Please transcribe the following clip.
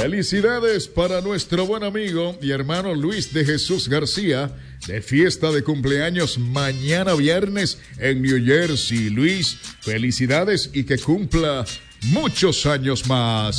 Felicidades para nuestro buen amigo y hermano Luis de Jesús García, de fiesta de cumpleaños mañana viernes en New Jersey. Luis, felicidades y que cumpla muchos años más.